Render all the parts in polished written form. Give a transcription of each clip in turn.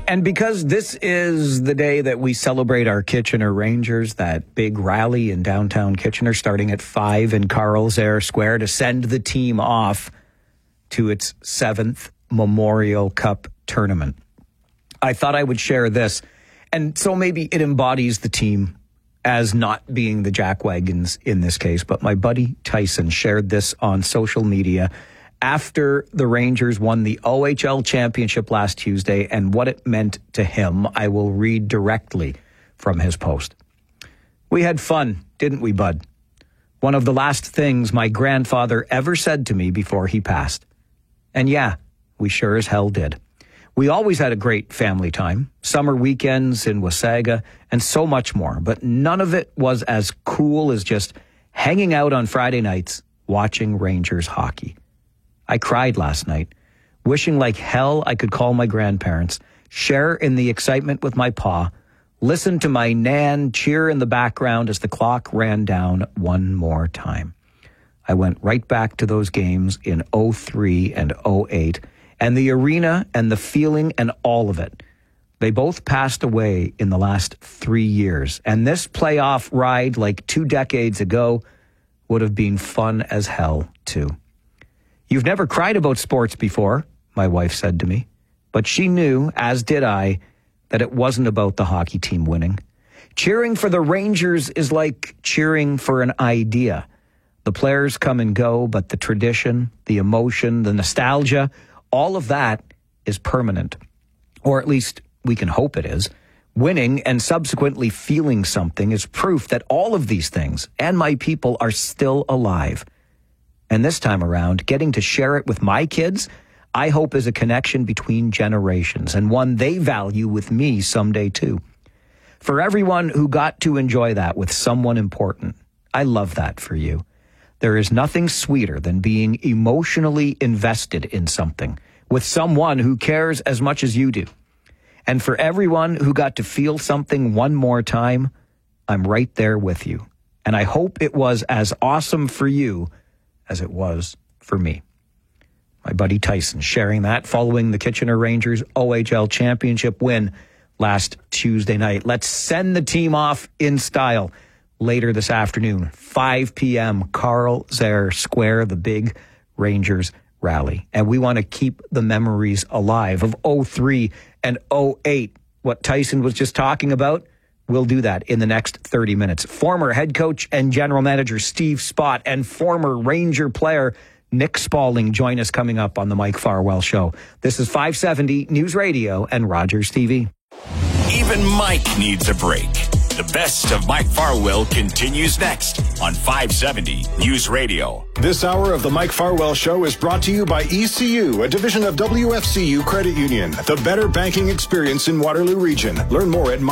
And because this is the day that we celebrate our Kitchener Rangers, that big rally in downtown Kitchener starting at 5 in Carl Zaire Square to send the team off to its 7th Memorial Cup tournament, I thought I would share this. And so maybe it embodies the team as not being the Jackwagons in this case. But my buddy Tyson shared this on social media after the Rangers won the OHL championship last Tuesday and what it meant to him. I will read directly from his post. "We had fun, didn't we, bud? One of the last things my grandfather ever said to me before he passed. And yeah, we sure as hell did. We always had a great family time, summer weekends in Wasaga, and so much more. But none of it was as cool as just hanging out on Friday nights watching Rangers hockey. I cried last night, wishing like hell I could call my grandparents, share in the excitement with my pa, listen to my nan cheer in the background as the clock ran down one more time. I went right back to those games in 03 and 08, and the arena and the feeling and all of it. They both passed away in the last 3 years, and this playoff ride like 2 decades ago would have been fun as hell too. You've never cried about sports before, my wife said to me, but she knew, as did I, that it wasn't about the hockey team winning. Cheering for the Rangers is like cheering for an idea. The players come and go, but the tradition, the emotion, the nostalgia, all of that is permanent. Or at least we can hope it is. Winning and subsequently feeling something is proof that all of these things and my people are still alive. And this time around, getting to share it with my kids, I hope is a connection between generations and one they value with me someday too. For everyone who got to enjoy that with someone important, I love that for you. There is nothing sweeter than being emotionally invested in something with someone who cares as much as you do. And for everyone who got to feel something one more time, I'm right there with you. And I hope it was as awesome for you as it was for me." My buddy Tyson sharing that following the Kitchener Rangers OHL championship win last Tuesday night. Let's send the team off in style later this afternoon, 5 p.m., Carl Zaire Square, the big Rangers rally. And we want to keep the memories alive of 03 and 08. What Tyson was just talking about, we'll do that in the next 30 minutes. Former head coach and general manager Steve Spott and former Ranger player Nick Spaulding join us coming up on the Mike Farwell Show. This is 570 News Radio and Rogers TV. Even Mike needs a break. The best of Mike Farwell continues next on 570 News Radio. This hour of the Mike Farwell Show is brought to you by ECU, a division of WFCU Credit Union, the better banking experience in Waterloo Region. Learn more at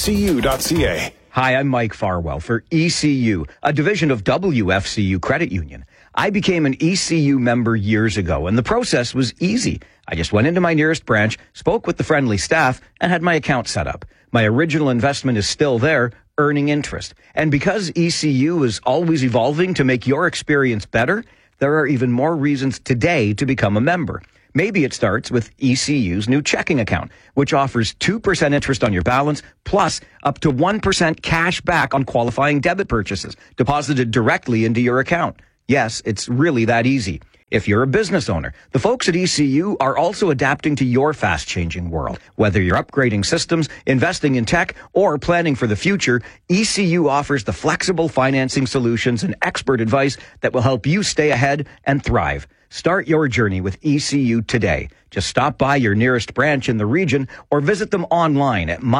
myecu.ca. Hi, I'm Mike Farwell for ECU, a division of WFCU Credit Union. I became an ECU member years ago, and the process was easy. I just went into my nearest branch, spoke with the friendly staff, and had my account set up. My original investment is still there, earning interest. And because ECU is always evolving to make your experience better, there are even more reasons today to become a member. Maybe it starts with ECU's new checking account, which offers 2% interest on your balance, plus up to 1% cash back on qualifying debit purchases, deposited directly into your account. Yes, it's really that easy. If you're a business owner, the folks at ECU are also adapting to your fast-changing world. Whether you're upgrading systems, investing in tech, or planning for the future, ECU offers the flexible financing solutions and expert advice that will help you stay ahead and thrive. Start your journey with ECU today. Just stop by your nearest branch in the region or visit them online at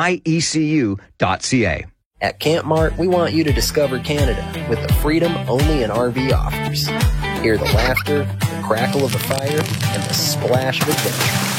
myecu.ca. At Camp Mart, we want you to discover Canada with the freedom only an RV offers. Hear the laughter, the crackle of the fire, and the splash of adventure.